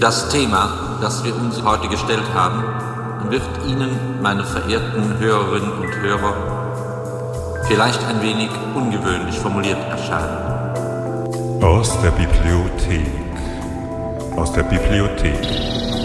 Das Thema, das wir uns heute gestellt haben, wird Ihnen, meine verehrten Hörerinnen und Hörer, vielleicht ein wenig ungewöhnlich formuliert erscheinen. Aus der Bibliothek. Aus der Bibliothek.